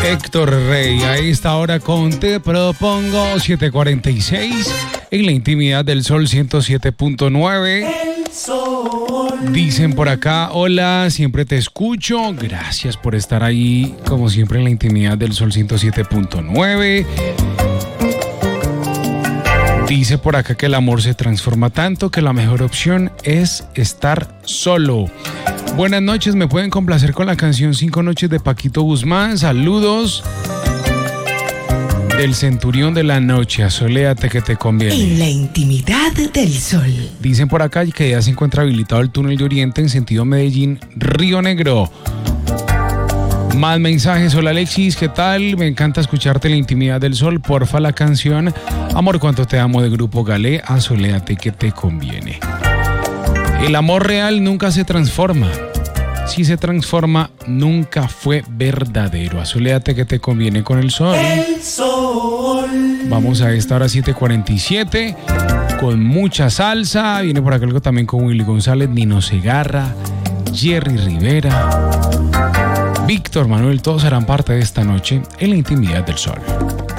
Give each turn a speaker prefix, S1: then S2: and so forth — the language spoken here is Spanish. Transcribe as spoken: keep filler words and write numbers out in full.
S1: Héctor Rey, a esta hora con Te Propongo, siete cuarenta y seis, en la intimidad del Sol ciento siete punto nueve. Dicen por acá, hola, siempre te escucho, gracias por estar ahí, como siempre en la intimidad del Sol ciento siete punto nueve. Dice por acá que el amor se transforma tanto que la mejor opción es estar solo. Buenas noches, me pueden complacer con la canción Cinco Noches de Paquito Guzmán. Saludos del Centurión de la Noche. Asoléate que te conviene.
S2: En la intimidad del Sol.
S1: Dicen por acá que ya se encuentra habilitado el túnel de Oriente en sentido Medellín-Río Negro. Más mensajes. Hola Alexis, ¿qué tal? Me encanta escucharte en la intimidad del Sol. Porfa la canción Amor cuánto te amo de Grupo Galé. Asoléate que te conviene. El amor real nunca se transforma. Si se transforma, nunca fue verdadero. Asoléate que te conviene con el sol.
S2: El sol.
S1: Vamos a esta hora siete cuarenta y siete con mucha salsa. Viene por acá algo también con Willy González, Nino Segarra, Jerry Rivera, Víctor Manuel. Todos serán parte de esta noche en la intimidad del Sol.